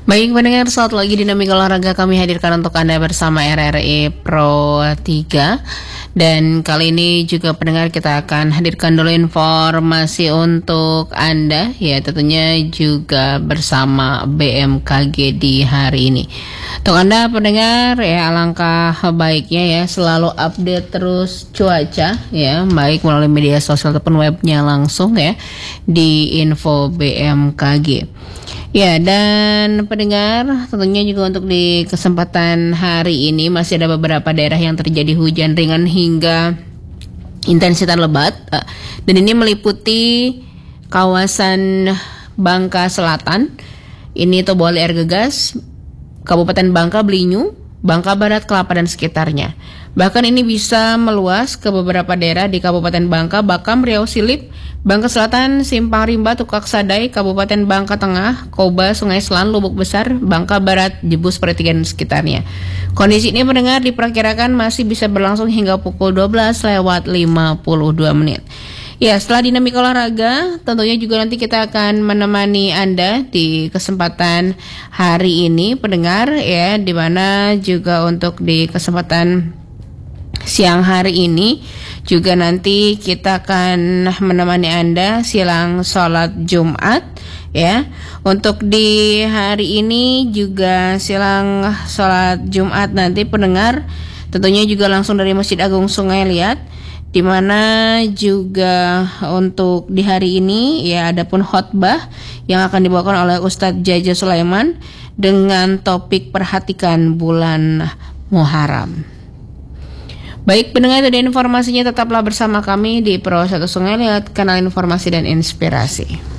Baik pendengar, selamat lagi Dinamika Olahraga kami hadirkan untuk Anda bersama RRI Pro 3. Dan kali ini juga pendengar kita akan hadirkan dulu informasi untuk Anda, ya tentunya juga bersama BMKG di hari ini. Untuk Anda pendengar, ya alangkah baiknya ya selalu update terus cuaca ya, baik melalui media sosial ataupun webnya langsung ya di info BMKG. Ya, dan pendengar, tentunya juga untuk di kesempatan hari ini masih ada beberapa daerah yang terjadi hujan ringan hingga intensitas lebat. Dan ini meliputi kawasan Bangka Selatan, ini Tobuali Air Gegas, Kabupaten Bangka Belitung, Bangka Barat, Kelapa dan sekitarnya. Bahkan ini bisa meluas ke beberapa daerah di Kabupaten Bangka, Bakam, Riau, Silip, Bangka Selatan, Simpang Rimba, Tukak Sadai, Kabupaten Bangka Tengah, Koba, Sungai Selan, Lubuk Besar, Bangka Barat, Jebus, Pertigaan dan sekitarnya. Kondisi ini pendengar diperkirakan masih bisa berlangsung hingga pukul 12:52 menit. Ya, setelah dinamika olahraga, tentunya juga nanti kita akan menemani Anda di kesempatan hari ini, pendengar, ya, di mana juga untuk di kesempatan siang hari ini juga nanti kita akan menemani Anda silang sholat Jumat ya. Untuk di hari ini juga silang sholat Jumat nanti pendengar tentunya juga langsung dari Masjid Agung Sungai Liat, di mana juga untuk di hari ini ya adapun khotbah yang akan dibawakan oleh Ustadz Jaja Sulaiman dengan topik perhatikan bulan Muharram. Baik pendengar, tadi informasinya, tetaplah bersama kami di Pro 1 Sungai Liat, kanal informasi dan inspirasi.